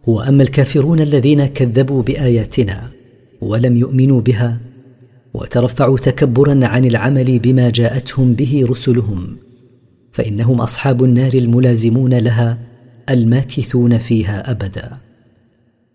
واما الكافرون الذين كذبوا باياتنا ولم يؤمنوا بها وترفعوا تكبرا عن العمل بما جاءتهم به رسلهم فانهم اصحاب النار الملازمون لها الماكثون فيها ابدا.